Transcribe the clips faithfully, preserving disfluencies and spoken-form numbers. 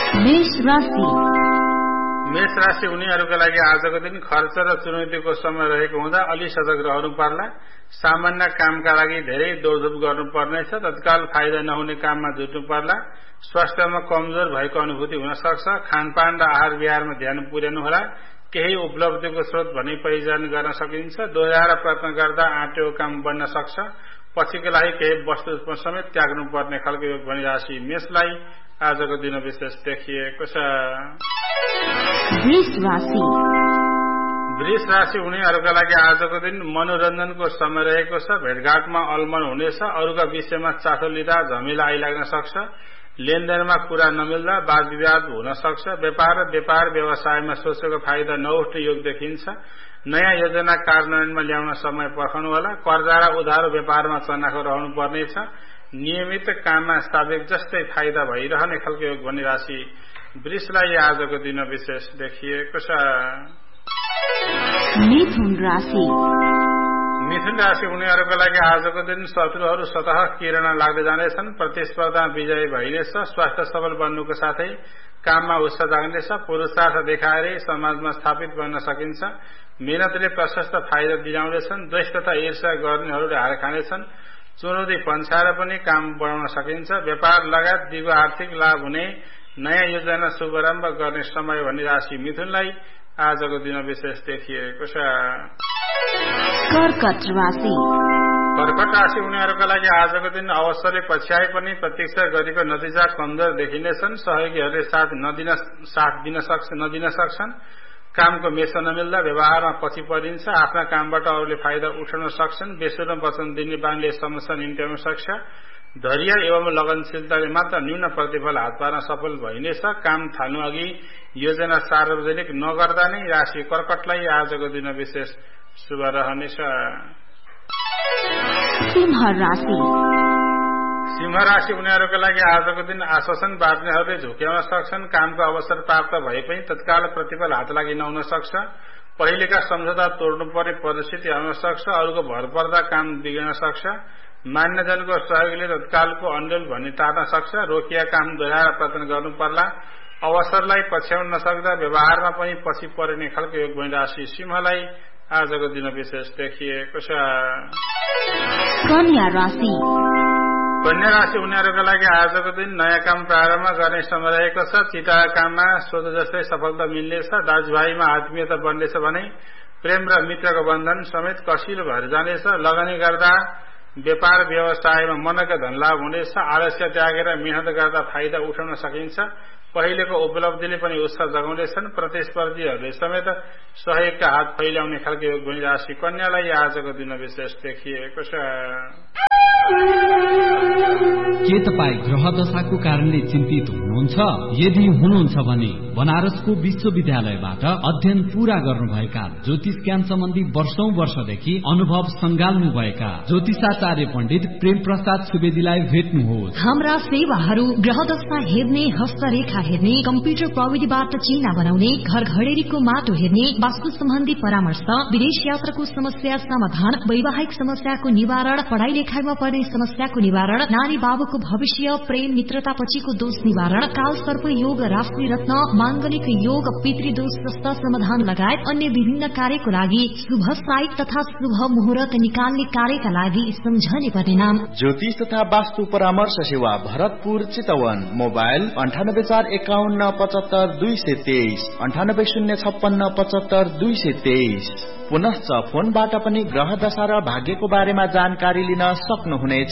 मेष राशि मेष राशि हुनेहरूका लागि आजको दिन खर्च र चुनौतीको समय रहेको हुँदा अलि सजग रहनु पर्ला। सामान्य कामका लागि धेरै दौडधुप गर्नुपर्नेछ। तत्काल फाइदा नहुने काममा जुट्नु पर्ला। स्वास्थ्यमा कमजोर भएको अनुभूति हुन सक्छ। खानपान र आहार विहारमा ध्यान पुर्याउनु होला। केही उपलब्धिको स्रोत भनी पहिचान गर्न सकिन्छ। दोहोऱ्याएर प्रयत्न गर्दा आँटेको काम बन्न सक्छ। पछिको लागि केही वस्तु समेत त्याग्नु पर्ने खालको योग भनी राशि मेषलाई आजको दिन विशेष देखिएको छ। वृष राशि वृष राशि हुनेहरूका लागि आजको दिन मनोरञ्जनको समय रहेको छ। भेटघाटमा अलमल हुनेछ। अरूका विषयमा चासो लिँदा झमेला आइलाग्न सक्छ। लेनदेनमा कुरा नमिल्दा वाद विवाद हुन सक्छ। व्यापार र व्यापार व्यवसायमा सोचेको फाइदा नउठ्ने योग देखिन्छ। नयाँ योजना कार्यान्वयनमा ल्याउन समय पर्खनु होला। कर्जा र उधारो व्यापारमा चनाखो रहनु पर्नेछ। नियमित काममा साबिक जस्तै फाइदा भइरहने खालको योग भनी राशि वृषलाई आजको दिन विशेष देखिएको छ। मिथुन राशि मिथुन राशि हुनेहरूका लागि आजको दिन शत्रुहरू स्वतः किरण लाग्दै जानेछन्। प्रतिस्पर्धा विजयी भइनेछ। स्वास्थ्य सबल बन्नुको साथै काममा उत्साह जाग्नेछ। पुरुषार्थ देखाएर समाजमा स्थापित बन्न सकिन्छ। मेहनतले प्रशस्त फाइदा दिलाउनेछन्। द्वेष तथा ईर्ष्या गर्नेहरूले हार खानेछन्। चुनौती पन्छाएर पनि काम बढाउन सकिन्छ। व्यापार लगायत दिगो आर्थिक लाभ हुने नयाँ योजना शुभारम्भ गर्ने समय भनी राशि मिथुनलाई आजको दिन विशेष देखिएको छ। कर्कट राशि कर्कट राशि हुनेहरूका लागि आजको दिन अवसरले पछ्याए पनि प्रतीक्षा गरेको नतिजा कमजोर देखिनेछन्। सहयोगीहरूले साथ नदिन साथ दिन सक्छ नदिन सक्छन्। कामको मेसो नमिल्दा व्यवहारमा पछि परिन्छ। आफ्ना कामबाट अरूले फाइदा उठाउन सक्छन्। बेसुरो वचन दिने बानीले समस्या निम्त्याउन सक्छ। धैर्य एवं लगनशीलताले मात्र न्यून प्रतिफल हात पार्न सफल भइनेछ। काम थाल्नु अघि योजना सार्वजनिक नगर्दा नै राशि कर्कटलाई आजको दिन विशेष शुभ रहनेछ। सिंह राशि सिंह राशि हुनेहरूका लागि आजको दिन आश्वासन बाँच्नेहरूले झुक्याउन सक्छन्। कामको अवसर प्राप्त भए पनि तत्काल प्रतिफल हात लागि नहुन सक्छ। पहिलेका सम्झौता तोड्नु पर्ने परिस्थिति आउन सक्छ। अरूको भर पर्दा काम बिग्रन सक्छ। मान्यजनको सहयोगले तत्कालको अन्यल भनी टार्न सक्छ। रोकिया काम दोहोऱ्याएर प्रयत्न गर्नु पर्ला। अवसरलाई पछ्याउन नसक्दा व्यवहारमा पनि पछि परिने खालको योग भनी राशि सिंहलाई आजको दिन विशेष देखिएको छ। कन्या राशि कन्या राशि हुनेहरूका लागि आजको दिन नयाँ काम प्रारम्भ गर्ने समय रहेको छ। चिताका काममा सोच जस्तै सफलता मिल्नेछ। दाजुभाइमा आत्मीयता बन्नेछ भने प्रेम र मित्रको बन्धन समेत कसिलो भएर जानेछ। लगानी गर्दा व्यापार व्यवसायमा मनका धन लाभ हुनेछ। आलस्य त्यागेर मेहनत गर्दा फाइदा उठाउन सकिन्छ। पहिलेको उपलब्धिले पनि उत्साह जगाउनेछन्। प्रतिस्पर्धीहरूले समेत सहयोगका हात फैलाउने खालको योग भनी राशि कन्यालाई आजको दिन विशेष देखिएको छ। के तपाईँ ग्रह दशाको कारणले चिन्तित हुनुहुन्छ? यदि हुनुहुन्छ भने बनारसको विश्वविद्यालयबाट अध्ययन पूरा गर्नुभएका ज्योतिष ज्ञान सम्बन्धी वर्षौं वर्षदेखि अनुभव संगाल्नुभएका ज्योतिषाचार्य पण्डित प्रेम प्रसाद सुवेदीलाई भेट्नुहोस्। हाम्रा सेवाहरू ग्रह दशा हेर्ने, हस्तरेखा हेर्ने, कम्प्युटर प्रविधिबाट चिन्ह बनाउने, घर घडेरीको माटो हेर्ने, वास्तु सम्बन्धी परामर्श, विदेश यात्राको समस्या समाधान, वैवाहिक समस्याको निवारण, पढ़ाई लेखाइमा पर्ने समस्याको निवारण, नानी बाबुको भविष्य, प्रेम मित्रता पछिको दोष निवारण, काल सर्प योग, राशि रत्न, मांगलिक योग, पितृदोष जस्ता समाधान लगायत अन्य विभिन्न कार्यको लागि शुभ साइट तथा शुभ मुहूर्त निकाल्ने कार्यका लागि सम्झने पर्ने नाम ज्योतिष तथा वास्तु परामर्श सेवा भरतपुर चितवन। मोबाइल अन्ठानब्बे चार एकाउन्न पचहत्तर दुई सय तेइस अन्ठानब्बे शून्य छप्पन्न पचहत्तर दुई सय तेइस। पुनश्च फोनबाट पनि ग्रह दशा र भाग्यको बारेमा जानकारी लिन सक्नुहुनेछ।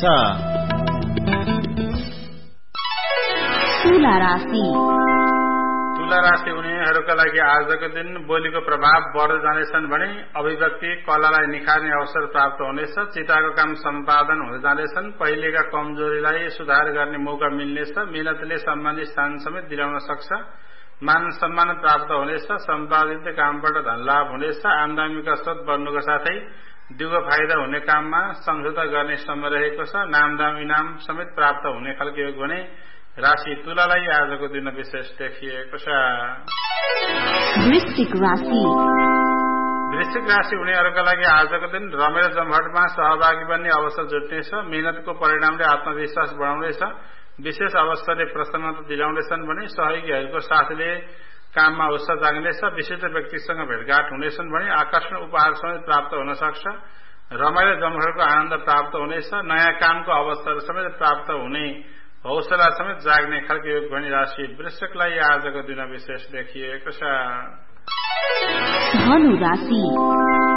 तुला राशि तुला राशि हुनेहरूका लागि आजको दिन बोलीको प्रभाव बढ्दै जानेछन् भने अभिव्यक्ति कलालाई निखार्ने अवसर प्राप्त हुनेछ। चिताको काम सम्पादन हुँदै जानेछन्। पहिलेका कमजोरीलाई सुधार गर्ने मौका मिल्नेछ। मेहनतले सम्मानित स्थान समेत दिलाउन सक्छ। मान सम्मान प्राप्त हुनेछ। सम्पादित कामबाट धन लाभ हुनेछ। आमदामीका स्रोत बढ्नुका साथै दिगो फाइदा हुने काममा सम्झौता गर्ने समय रहेको छ। नामदाम इनाम समेत प्राप्त हुने खालको योग भने राशि तुलालाई आजको दिन विशेष देखिएको छ। वृश्चिक राशि वृश्चिक राशि हुनेहरूका लागि आजको दिन रमेर जमघटमा सहभागी बन्ने अवसर जुट्नेछ। मेहनतको परिणामले आत्मविश्वास बढाउनेछ। विशेष अवसरले प्रसन्नता दिलाउनेछन् भने सहयोगीहरूको साथले काममा उत्साह जाग्नेछ। विशिष्ट व्यक्तिसँग भेटघाट हुनेछन् भने आकर्षण उपहार समेत प्राप्त हुन सक्छ। रमाइलो जमघटको आनन्द प्राप्त हुनेछ। नयाँ कामको अवसर समेत प्राप्त हुने हौसला समेत जाग्ने खालको योग भनी राशि वृश्चिकलाई आजको दिन विशेष देखिएको छ। धनु राशि